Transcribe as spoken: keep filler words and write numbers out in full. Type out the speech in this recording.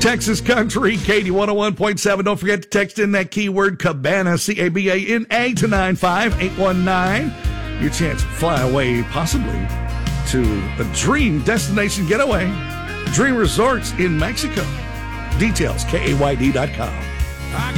Texas Country, Katie one oh one point seven. Don't forget to text in that keyword Cabana, C A B A N A, to nine five eight one nine. Your chance to fly away, possibly, to a dream destination getaway. Dream Resorts in Mexico. Details, K A Y D dot com.